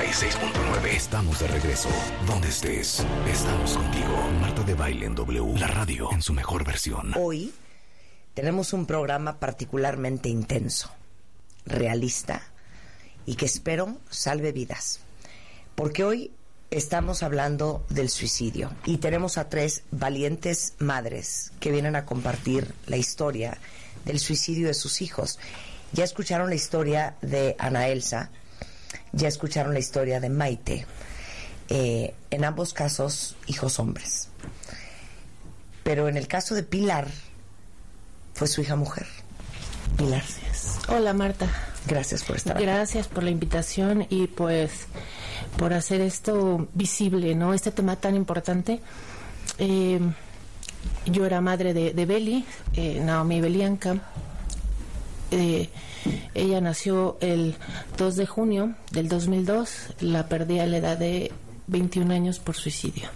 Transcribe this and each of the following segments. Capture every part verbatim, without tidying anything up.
y seis punto nueve. Estamos de regreso. Donde estés, estamos contigo. Marta de Baile en W, la radio en su mejor versión. Hoy tenemos un programa particularmente intenso, realista y que espero salve vidas. Porque hoy estamos hablando del suicidio y tenemos a tres valientes madres que vienen a compartir la historia del suicidio de sus hijos. Ya escucharon la historia de Ana Elsa, ya escucharon la historia de Maite. Eh, en ambos casos, hijos hombres. Pero en el caso de Pilar, fue su hija mujer. Pilar. Gracias. Hola, Marta. Gracias por estar aquí. Gracias por la invitación y pues por hacer esto visible, ¿no? Este tema tan importante. Eh, yo era madre de, de Beli, eh, Naomi Belianca. Eh, ella nació el dos de junio del dos mil dos. La perdí a la edad de veintiún años por suicidio.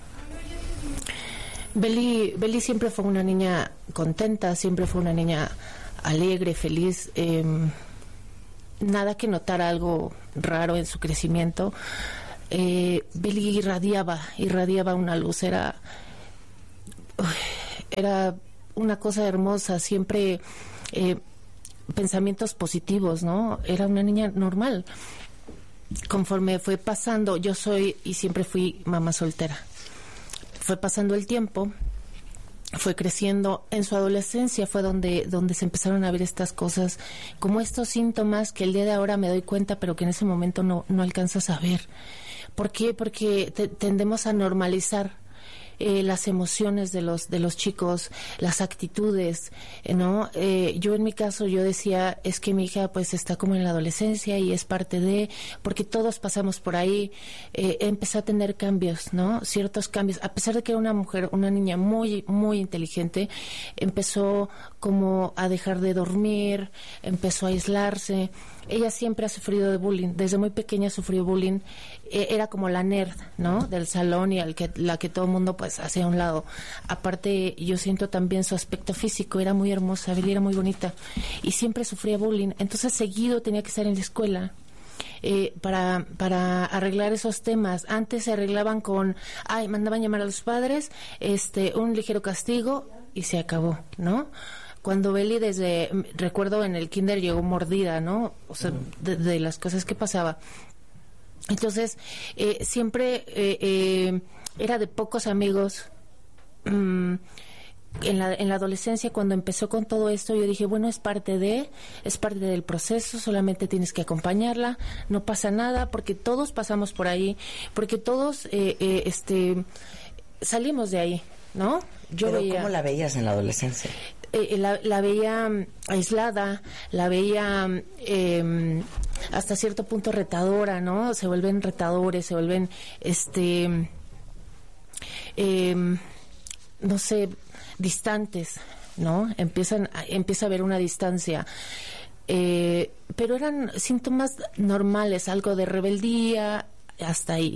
Beli, Beli siempre fue una niña contenta, siempre fue una niña alegre, feliz. Eh, nada que notar algo raro en su crecimiento. Eh, Beli irradiaba, irradiaba una luz, era, era una cosa hermosa, siempre eh, pensamientos positivos, ¿no? Era una niña normal. Conforme fue pasando, yo soy y siempre fui mamá soltera. Fue pasando el tiempo, fue creciendo. En su adolescencia fue donde donde se empezaron a ver estas cosas, como estos síntomas que el día de ahora me doy cuenta, pero que en ese momento no, no alcanzas a ver. ¿Por qué? Porque te, tendemos a normalizar eh, las emociones de los de los chicos, las actitudes, ¿no? Eh, yo en mi caso, yo decía, es que mi hija pues está como en la adolescencia y es parte de, porque todos pasamos por ahí. Eh, empecé a tener cambios, ¿no? Ciertos cambios, a pesar de que era una mujer, una niña muy, muy inteligente, empezó como a dejar de dormir, empezó a aislarse. Ella siempre ha sufrido de bullying, desde muy pequeña sufrió bullying. Eh, era como la nerd, ¿no? Del salón y al que, la que todo el mundo pues hacía a un lado. Aparte, yo siento también su aspecto físico, era muy hermosa, Beli era muy bonita y siempre sufría bullying. Entonces seguido tenía que estar en la escuela. Eh, para para arreglar esos temas. Antes se arreglaban con, ay, mandaban llamar a los padres, este, un ligero castigo y se acabó, ¿no? Cuando Beli, desde, recuerdo en el kinder llegó mordida, ¿no? O sea, de, de las cosas que pasaba. Entonces, eh, siempre eh, eh, era de pocos amigos. Mm, En la, en la adolescencia, cuando empezó con todo esto, yo dije, bueno, es parte de, es parte del proceso, solamente tienes que acompañarla, no pasa nada, porque todos pasamos por ahí, porque todos, eh, eh, este, salimos de ahí, ¿no? Yo ¿Pero veía, cómo la veías en la adolescencia? Eh, la, la veía um, aislada, la veía eh, hasta cierto punto retadora, ¿no? Se vuelven retadores, se vuelven, este, eh, no sé, distantes, ¿no? Empiezan, empieza a haber una distancia. Eh, pero eran síntomas normales, algo de rebeldía, hasta ahí.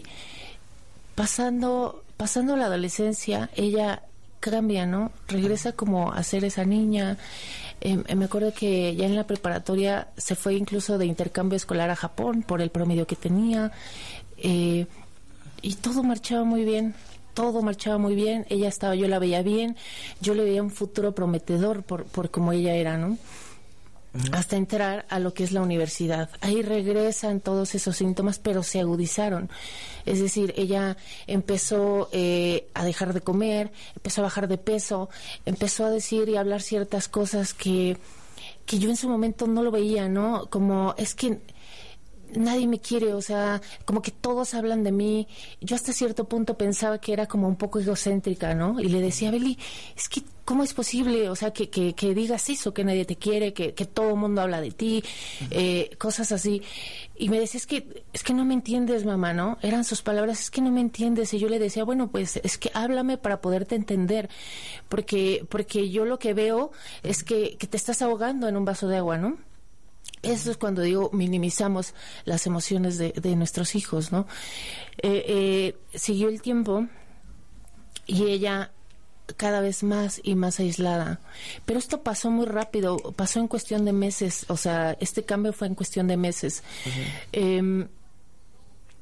Pasando, pasando la adolescencia, ella cambia, ¿no? Regresa como a ser esa niña. Eh, me acuerdo que ya en la preparatoria se fue incluso de intercambio escolar a Japón por el promedio que tenía. Eh, y todo marchaba muy bien. Todo marchaba muy bien, ella estaba, yo la veía bien, yo le veía un futuro prometedor por, por como ella era, ¿no? Uh-huh. Hasta entrar a lo que es la universidad. Ahí regresan todos esos síntomas, pero se agudizaron. Es decir, ella empezó eh, a dejar de comer, empezó a bajar de peso, empezó a decir y a hablar ciertas cosas que, que yo en su momento no lo veía, ¿no? Como, es que nadie me quiere, o sea, como que todos hablan de mí. Yo hasta cierto punto pensaba que era como un poco egocéntrica, ¿no? Y le decía, Beli, es que ¿cómo es posible? O sea, que, que, que digas eso, que nadie te quiere, que, que todo el mundo habla de ti, uh-huh. eh, cosas así. Y me decía, es que, es que no me entiendes, mamá, ¿no? Eran sus palabras, es que no me entiendes. Y yo le decía, bueno, pues es que háblame para poderte entender, porque, porque yo lo que veo es que, que te estás ahogando en un vaso de agua, ¿no? Eso es cuando digo minimizamos las emociones de, de nuestros hijos, ¿no? Eh, eh, siguió el tiempo y ella cada vez más y más aislada. Pero esto pasó muy rápido, pasó en cuestión de meses, o sea, este cambio fue en cuestión de meses. Uh-huh. Eh,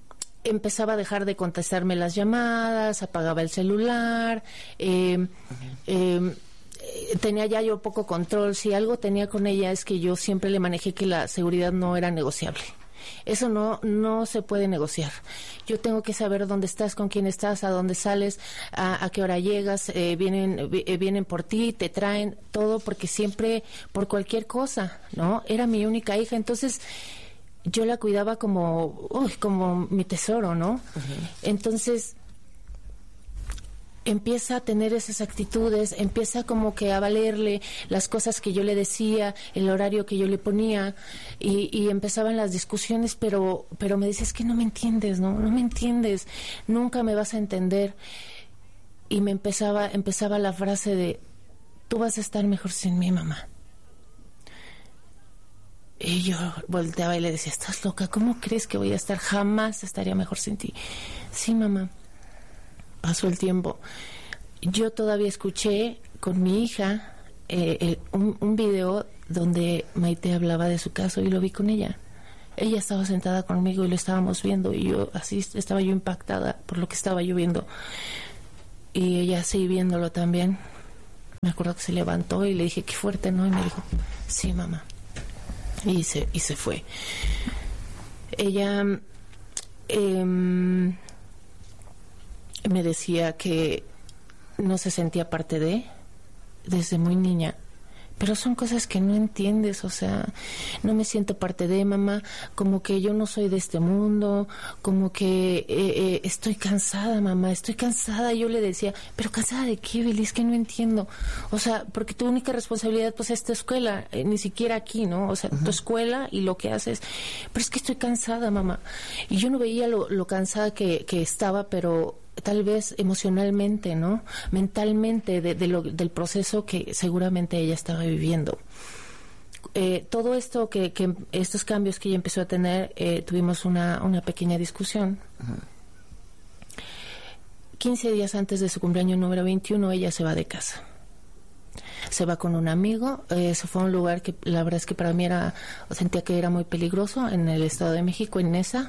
empezaba a dejar de contestarme las llamadas, apagaba el celular, eh, uh-huh. eh, tenía ya yo poco control. Si algo tenía con ella es que yo siempre le manejé que la seguridad no era negociable. Eso no no se puede negociar. Yo tengo que saber dónde estás, con quién estás, a dónde sales, a, a qué hora llegas, eh, vienen eh, vienen por ti, te traen, todo, porque siempre, por cualquier cosa, ¿no? Era mi única hija, entonces yo la cuidaba como, uy, como mi tesoro, ¿no? Uh-huh. Entonces empieza a tener esas actitudes, empieza como que a valerle las cosas que yo le decía, el horario que yo le ponía, y, y empezaban las discusiones, pero pero me dice, es que no me entiendes, ¿no? No me entiendes, nunca me vas a entender. Y me empezaba, empezaba la frase de, tú vas a estar mejor sin mí, mamá. Y yo volteaba y le decía, estás loca, ¿cómo crees que voy a estar? Jamás estaría mejor sin ti. Sí, mamá. Pasó el tiempo. Yo todavía escuché con mi hija eh, eh, un, un video donde Maite hablaba de su caso y lo vi con ella. Ella estaba sentada conmigo y lo estábamos viendo, y yo así estaba yo impactada por lo que estaba yo viendo. Y ella así viéndolo también. Me acuerdo que se levantó y le dije, qué fuerte, ¿no? Y me dijo, sí, mamá. Y se, y se fue. Ella eh, me decía que no se sentía parte de, desde muy niña. Pero son cosas que no entiendes, o sea, no me siento parte de, mamá, como que yo no soy de este mundo, como que eh, eh, estoy cansada, mamá, estoy cansada. Yo le decía, ¿pero cansada de qué, Beli? Es que no entiendo. O sea, porque tu única responsabilidad, pues, es tu escuela, eh, ni siquiera aquí, ¿no? O sea, uh-huh. tu escuela y lo que haces. Pero es que estoy cansada, mamá. Y yo no veía lo, lo cansada que, que estaba, pero tal vez emocionalmente, ¿no? Mentalmente, de, de lo, del proceso que seguramente ella estaba viviendo. Eh, todo esto, que, que estos cambios que ella empezó a tener, eh, tuvimos una, una pequeña discusión. Uh-huh. quince días antes de su cumpleaños número veintiuno, ella se va de casa. Se va con un amigo, eh, se fue a un lugar que la verdad es que para mí era, sentía que era muy peligroso, en el Estado de México, en Nesa.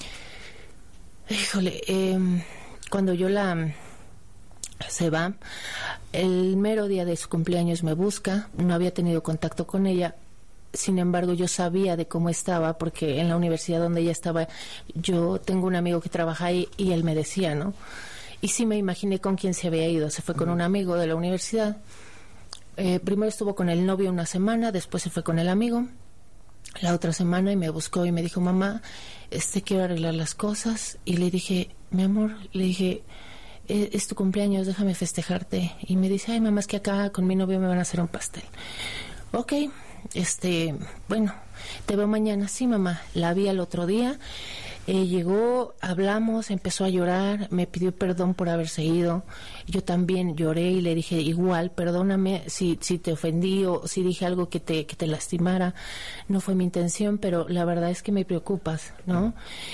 Híjole, eh... cuando yo la se va, el mero día de su cumpleaños me busca. No había tenido contacto con ella, sin embargo yo sabía de cómo estaba, porque en la universidad donde ella estaba, yo tengo un amigo que trabaja ahí y él me decía, ¿no? Y sí me imaginé con quién se había ido. Se fue con un amigo de la universidad. Eh, primero estuvo con el novio una semana, después se fue con el amigo la otra semana y me buscó y me dijo, mamá, este quiero arreglar las cosas. Y le dije, mi amor, le dije, es, es tu cumpleaños, déjame festejarte. Y me dice, ay, mamá, es que acá con mi novio me van a hacer un pastel. Ok, este, bueno, te veo mañana. Sí, mamá. La vi al otro día, eh, llegó, hablamos, empezó a llorar, me pidió perdón por haberse ido. Yo también lloré y le dije, igual, perdóname si si te ofendí o si dije algo que te que te lastimara. No fue mi intención, pero la verdad es que me preocupas, ¿no?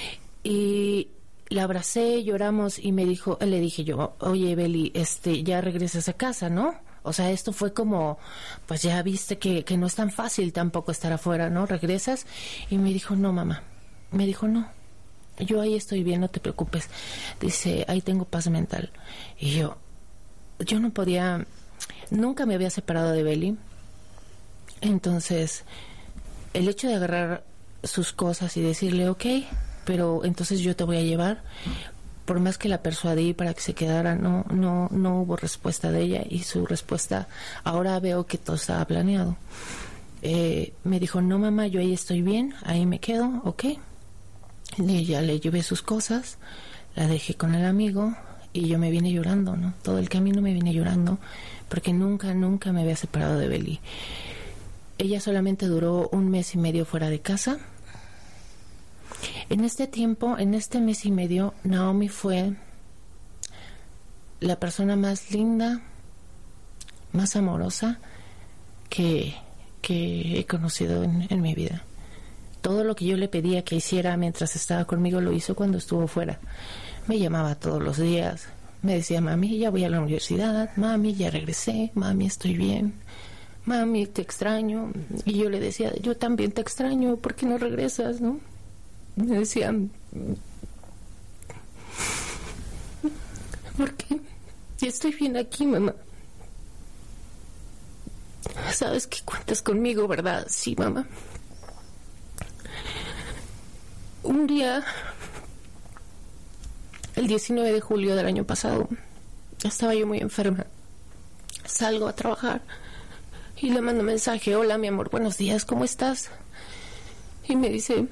Y la abracé, lloramos y me dijo, le dije yo, oye, Beli, este, ya regresas a casa, ¿no? O sea, esto fue como, pues ya viste que, que no es tan fácil tampoco estar afuera, ¿no? ¿Regresas? Y me dijo, no, mamá. Me dijo, no. Yo ahí estoy bien, no te preocupes. Dice, ahí tengo paz mental. Y yo, yo no podía, nunca me había separado de Beli. Entonces, el hecho de agarrar sus cosas y decirle, ok, pero entonces yo te voy a llevar, por más que la persuadí para que se quedara, no, no, no hubo respuesta de ella, y su respuesta, ahora veo que todo estaba planeado. Eh, me dijo, no, mamá, yo ahí estoy bien, ahí me quedo, ok. Y ya le llevé sus cosas, la dejé con el amigo y yo me vine llorando, ¿no? Todo el camino me vine llorando porque nunca, nunca me había separado de Beli. Ella solamente duró un mes y medio fuera de casa. En este tiempo, en este mes y medio, Naomi fue la persona más linda, más amorosa que, que he conocido en, en mi vida. Todo lo que yo le pedía que hiciera mientras estaba conmigo lo hizo cuando estuvo fuera. Me llamaba todos los días, me decía, mami, ya voy a la universidad, mami, ya regresé, mami, estoy bien, mami, te extraño. Y yo le decía, yo también te extraño, ¿por qué no regresas, no? Me decía, Porque estoy bien aquí, mamá. Sabes que cuentas conmigo, ¿verdad? Sí, mamá. Un día, el diecinueve de julio del año pasado, estaba yo muy enferma. Salgo a trabajar y le mando mensaje: hola, mi amor, buenos días, ¿cómo estás? Y me dice: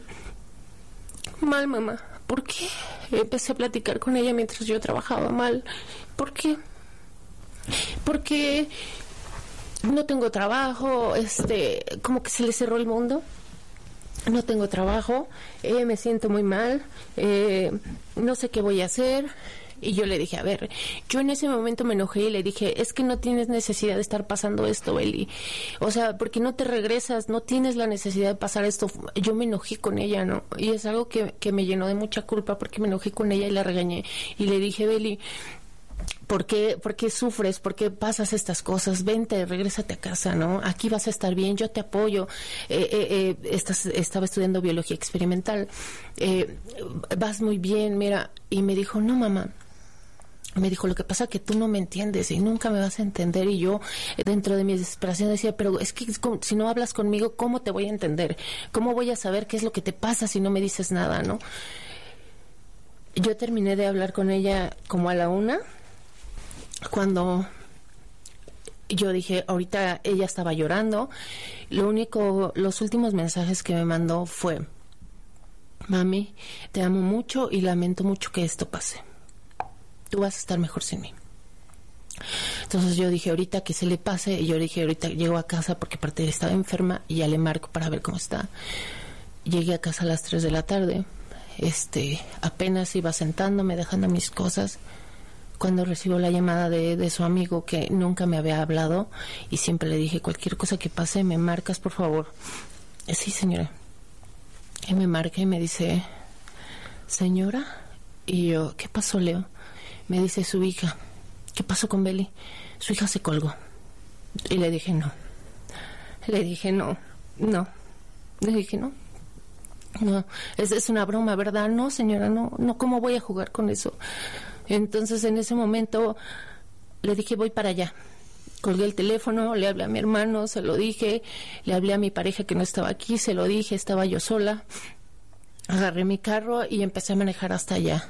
mal, mamá. ¿Por qué? Empecé a platicar con ella mientras yo trabajaba. Mal. ¿Por qué? Porque no tengo trabajo, este, como que se le cerró el mundo. No tengo trabajo, eh, me siento muy mal, eh, no sé qué voy a hacer. Y yo le dije: a ver, yo en ese momento me enojé y le dije: es que no tienes necesidad de estar pasando esto, Beli. O sea, porque no te regresas, no tienes la necesidad de pasar esto. Yo me enojé con ella, ¿no? Y es algo que, que me llenó de mucha culpa, porque me enojé con ella y la regañé. Y le dije: Beli, ¿por qué, ¿por qué sufres? ¿Por qué pasas estas cosas? Vente, regrésate a casa, ¿no? Aquí vas a estar bien, yo te apoyo. Eh, eh, eh, estás, estaba estudiando biología experimental. Eh, vas muy bien, mira. Y me dijo: no, mamá. Me dijo: lo que pasa es que tú no me entiendes y nunca me vas a entender. Y yo, dentro de mi desesperación, decía: pero es que si no hablas conmigo, ¿cómo te voy a entender? ¿Cómo voy a saber qué es lo que te pasa si no me dices nada, no? Yo terminé de hablar con ella como a la una, cuando yo dije: ahorita ella estaba llorando. Lo único, los últimos mensajes que me mandó fue: mami, te amo mucho y lamento mucho que esto pase. Tú vas a estar mejor sin mí. Entonces yo dije: ahorita que se le pase. Y yo dije: ahorita llego a casa, porque aparte estaba enferma, y ya le marco para ver cómo está. Llegué a casa a las tres de la tarde. Este, apenas iba sentándome, dejando mis cosas, cuando recibo la llamada de, de su amigo, que nunca me había hablado, y siempre le dije: cualquier cosa que pase, me marcas, por favor. Sí, señora. Y me marca y me dice: señora. Y yo: ¿qué pasó, Leo? Me dice: su hija. ¿Qué pasó con Beli? Su hija se colgó. Y le dije: no. Le dije: no, no. Le dije: no. No, es, es una broma, ¿verdad? No, señora, no, no, ¿cómo voy a jugar con eso? Entonces, en ese momento, le dije: voy para allá. Colgué el teléfono, le hablé a mi hermano, se lo dije, le hablé a mi pareja que no estaba aquí, se lo dije, estaba yo sola. Agarré mi carro y empecé a manejar hasta allá.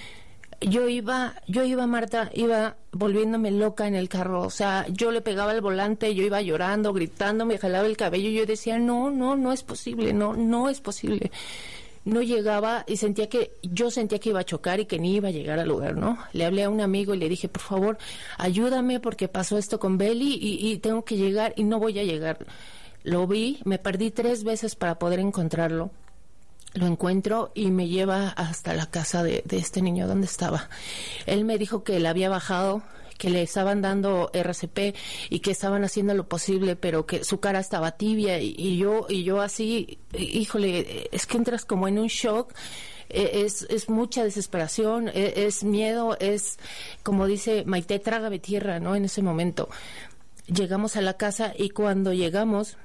Yo iba, yo iba, Marta, iba volviéndome loca en el carro. O sea, yo le pegaba el volante, yo iba llorando, gritando, me jalaba el cabello. Y yo decía: no, no, no es posible, no, no es posible. No llegaba y sentía que, yo sentía que iba a chocar y que ni iba a llegar al lugar, ¿no? Le hablé a un amigo y le dije: por favor, ayúdame, porque pasó esto con Beli y, y tengo que llegar y no voy a llegar. Lo vi, me perdí tres veces para poder encontrarlo. Lo encuentro y me lleva hasta la casa de, de este niño donde estaba. Él me dijo que le había bajado, que le estaban dando R C P y que estaban haciendo lo posible, pero que su cara estaba tibia. Y, y yo y yo así, híjole, es que entras como en un shock. Es, es mucha desesperación, es, es miedo, es, como dice Maite, trágame tierra, ¿no? En ese momento. Llegamos a la casa y cuando llegamos,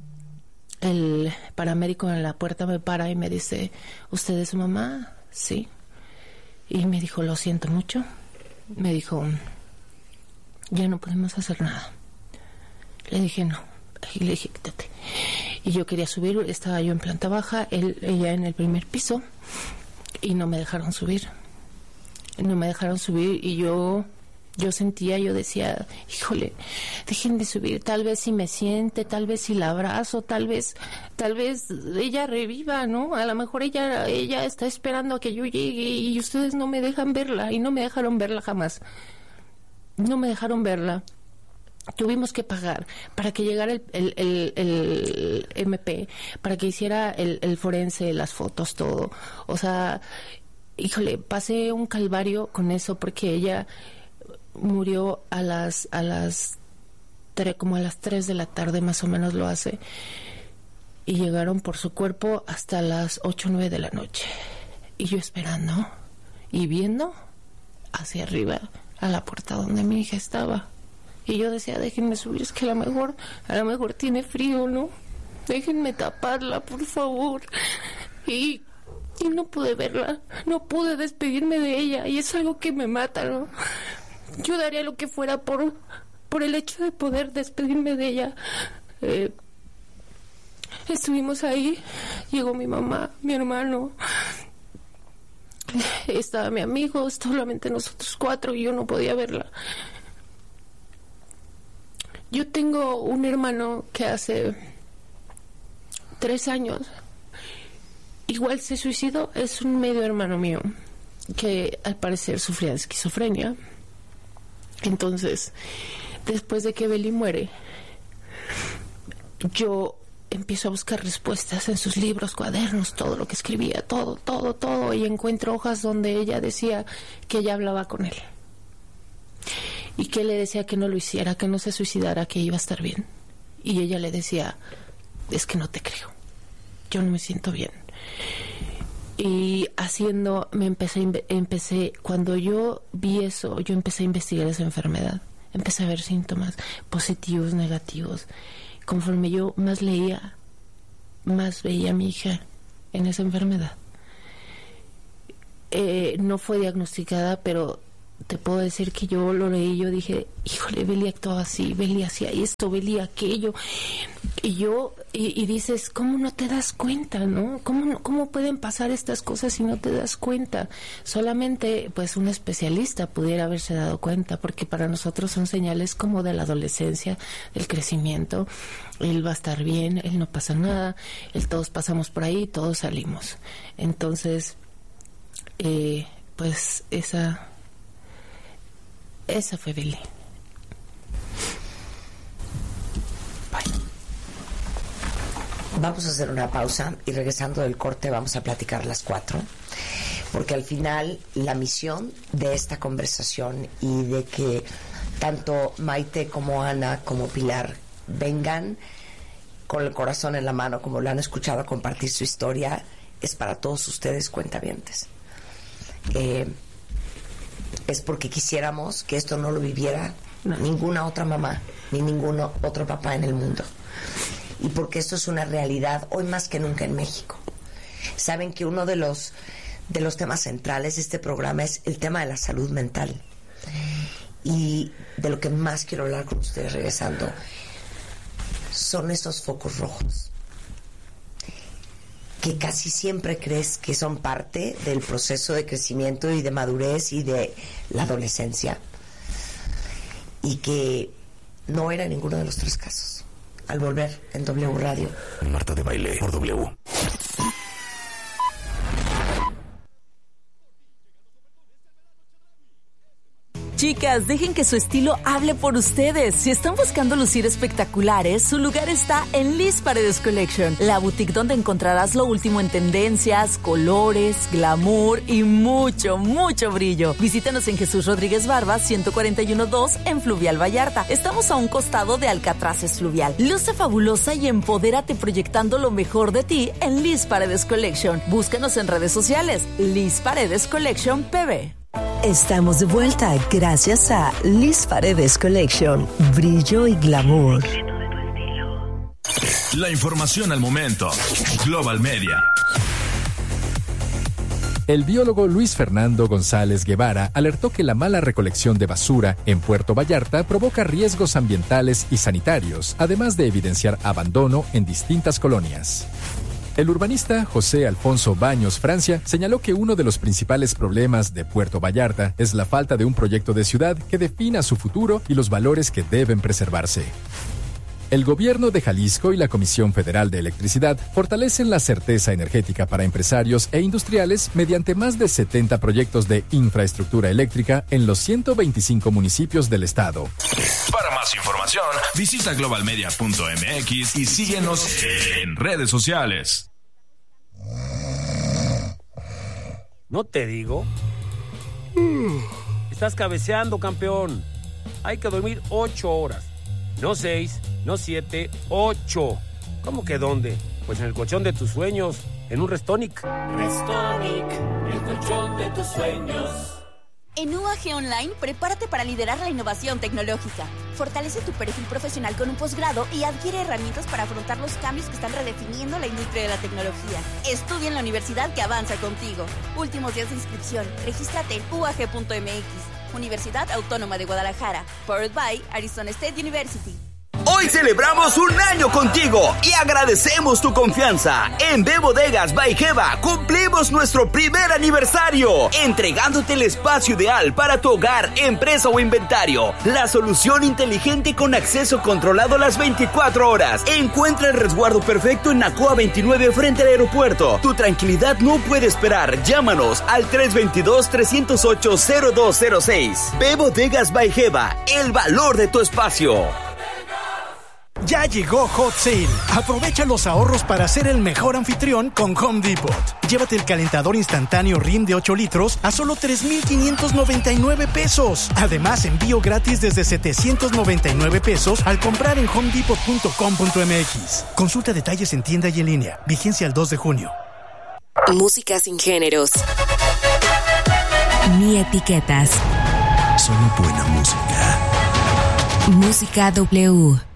el paramédico en la puerta me para y me dice: ¿usted es su mamá? Sí. Y me dijo: lo siento mucho. Me dijo: ya no podemos hacer nada. Le dije: no. Y le dije: quítate. Y yo quería subir, estaba yo en planta baja, él, ella en el primer piso, y no me dejaron subir. No me dejaron subir y yo... Yo sentía, yo decía: híjole, déjenme subir, tal vez si me siente, tal vez si la abrazo, tal vez, tal vez ella reviva, ¿no? A lo mejor ella, ella está esperando a que yo llegue y ustedes no me dejan verla, y no me dejaron verla jamás. No me dejaron verla. Tuvimos que pagar para que llegara el, el, el, el M P, para que hiciera el, el forense, las fotos, todo. O sea, híjole, pasé un calvario con eso, porque ella murió a las a las tre, como a las tres de la tarde más o menos lo hace, y llegaron por su cuerpo hasta las ocho o nueve de la noche, y yo esperando y viendo hacia arriba a la puerta donde mi hija estaba, y yo decía: déjenme subir, es que a lo mejor a lo mejor tiene frío, ¿no? Déjenme taparla, por favor. Y y no pude verla, no pude despedirme de ella, y es algo que me mata, ¿no? Yo daría lo que fuera por, por el hecho de poder despedirme de ella. Eh, estuvimos ahí, llegó mi mamá, mi hermano, estaba mi amigo, solamente nosotros cuatro, y yo no podía verla. Yo tengo un hermano que hace tres años igual se suicidó. Es un medio hermano mío que al parecer sufría de esquizofrenia. Entonces, después de que Beli muere, yo empiezo a buscar respuestas en sus libros, cuadernos, todo lo que escribía, todo, todo, todo, y encuentro hojas donde ella decía que ella hablaba con él y que le decía que no lo hiciera, que no se suicidara, que iba a estar bien. Y ella le decía, es que no te creo, yo no me siento bien. Y haciendo, me empecé, empecé, cuando yo vi eso, yo empecé a investigar esa enfermedad, empecé a ver síntomas positivos, negativos. Conforme yo más leía, más veía a mi hija en esa enfermedad. Eh, no fue diagnosticada, pero te puedo decir que yo lo leí, yo dije, híjole, Beli actuaba así, Beli hacía esto, Beli aquello, y yo, y, y dices, ¿cómo no te das cuenta, no? ¿Cómo, no, ¿Cómo pueden pasar estas cosas si no te das cuenta? Solamente, pues, un especialista pudiera haberse dado cuenta, porque para nosotros son señales como de la adolescencia, del crecimiento. Él va a estar bien, él no pasa nada, él todos pasamos por ahí, todos salimos. Entonces, eh, pues, esa... Esa fue Beli. Bueno, vamos a hacer una pausa y regresando del corte vamos a platicar las cuatro, porque al final la misión de esta conversación y de que tanto Maite como Ana como Pilar vengan con el corazón en la mano, como lo han escuchado compartir su historia, es para todos ustedes, cuentavientes. Eh... es porque quisiéramos que esto no lo viviera no. ninguna otra mamá ni ningún otro papá en el mundo, y porque esto es una realidad hoy más que nunca en México. Saben que uno de los de los temas centrales de este programa es el tema de la salud mental, y de lo que más quiero hablar con ustedes regresando son esos focos rojos que casi siempre crees que son parte del proceso de crecimiento y de madurez y de la adolescencia, y que no era ninguno de los tres casos. Al volver en W Radio. Marta de Baile por W. Chicas, dejen que su estilo hable por ustedes. Si están buscando lucir espectaculares, su lugar está en Liz Paredes Collection, la boutique donde encontrarás lo último en tendencias, colores, glamour y mucho, mucho brillo. Visítanos en Jesús Rodríguez Barba, ciento cuarenta y uno dos, en Fluvial Vallarta. Estamos a un costado de Alcatraces Fluvial. Luce fabulosa y empodérate proyectando lo mejor de ti en Liz Paredes Collection. Búscanos en redes sociales, Liz Paredes Collection P B. Estamos de vuelta gracias a Liz Paredes Collection, brillo y glamour. La información al momento. Global Media. El biólogo Luis Fernando González Guevara alertó que la mala recolección de basura en Puerto Vallarta provoca riesgos ambientales y sanitarios, además de evidenciar abandono en distintas colonias. El urbanista José Alfonso Baños Francia señaló que uno de los principales problemas de Puerto Vallarta es la falta de un proyecto de ciudad que defina su futuro y los valores que deben preservarse. El gobierno de Jalisco y la Comisión Federal de Electricidad fortalecen la certeza energética para empresarios e industriales mediante más de setenta proyectos de infraestructura eléctrica en los ciento veinticinco municipios del estado. Para más información, visita global media punto m x y síguenos en redes sociales. ¿No te digo? Estás cabeceando, campeón. Hay que dormir ocho horas. No seis, no siete, ocho. ¿Cómo que dónde? Pues en el colchón de tus sueños, en un Restonic. Restonic, el colchón de tus sueños. En U A G Online, prepárate para liderar la innovación tecnológica. Fortalece tu perfil profesional con un posgrado y adquiere herramientas para afrontar los cambios que están redefiniendo la industria de la tecnología. Estudia en la universidad que avanza contigo. Últimos días de inscripción. Regístrate en u a g punto m x. Universidad Autónoma de Guadalajara. Powered by Arizona State University. Hoy celebramos un año contigo y agradecemos tu confianza. En B Bodegas by Geva cumplimos nuestro primer aniversario, entregándote el espacio ideal para tu hogar, empresa o inventario. La solución inteligente con acceso controlado las veinticuatro horas. Encuentra el resguardo perfecto en Nacoa veintinueve frente al aeropuerto. Tu tranquilidad no puede esperar. Llámanos al tres dos dos, tres cero ocho, cero dos cero seis. B Bodegas by Geva, el valor de tu espacio. Ya llegó Hot Sale. Aprovecha los ahorros para ser el mejor anfitrión con Home Depot. Llévate el calentador instantáneo R I M de ocho litros a solo tres mil quinientos noventa y nueve pesos. Además, envío gratis desde setecientos noventa y nueve pesos al comprar en home depot punto com punto m x. Consulta detalles en tienda y en línea. Vigencia el dos de junio. Música sin géneros ni etiquetas. Solo buena música. Música W.